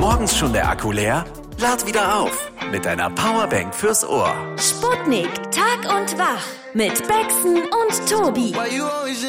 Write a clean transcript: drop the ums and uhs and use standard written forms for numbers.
morgens schon der Akku leer? Lad wieder auf mit deiner Powerbank fürs Ohr. Sputnik, Tag und Wach mit Bexen und Tobi.